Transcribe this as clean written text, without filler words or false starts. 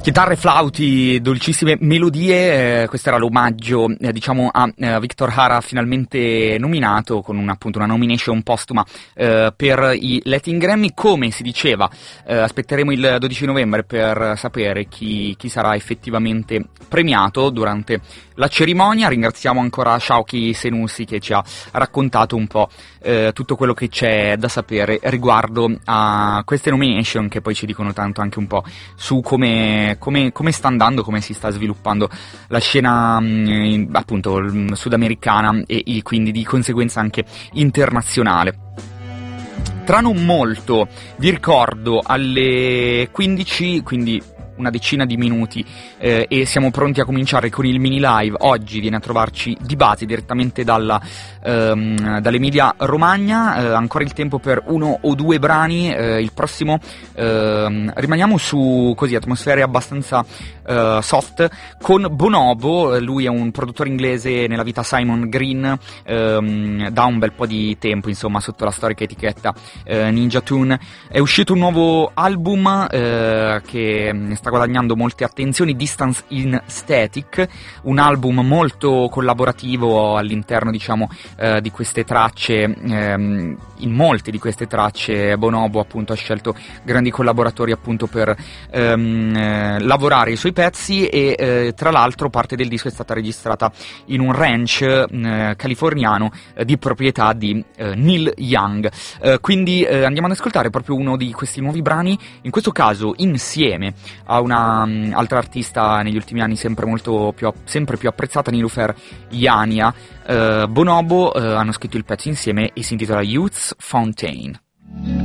Chitarre, flauti, dolcissime melodie, questo era l'omaggio diciamo a Victor Hara, finalmente nominato con appunto una nomination postuma per i Latin Grammy. Come si diceva, aspetteremo il 12 novembre per sapere chi sarà effettivamente premiato durante la cerimonia. Ringraziamo ancora Shauki Senussi che ci ha raccontato un po' tutto quello che c'è da sapere riguardo a queste nomination, che poi ci dicono tanto anche un po' su come sta andando, come si sta sviluppando la scena appunto sudamericana e quindi di conseguenza anche internazionale. Tra non molto, vi ricordo, alle 15, quindi una decina di minuti, e siamo pronti a cominciare con il mini live. Oggi viene a trovarci Di Base direttamente dall'Emilia Romagna, ancora il tempo per uno o due brani. Il prossimo rimaniamo su così atmosfere abbastanza soft con Bonobo. Lui è un produttore inglese nella vita Simon Green, da un bel po' di tempo insomma sotto la storica etichetta Ninja Tune. È uscito un nuovo album che sta guadagnando molte attenzioni, Distance in Static, un album molto collaborativo all'interno diciamo di queste tracce. In molte di queste tracce Bonobo appunto ha scelto grandi collaboratori appunto per lavorare i suoi pezzi, e tra l'altro parte del disco è stata registrata in un ranch californiano di proprietà di Neil Young. Quindi andiamo ad ascoltare proprio uno di questi nuovi brani, in questo caso insieme a una altra artista negli ultimi anni sempre più apprezzata, Niloufer Yania. Bonobo hanno scritto il pezzo insieme e si intitola Youth's Fountain.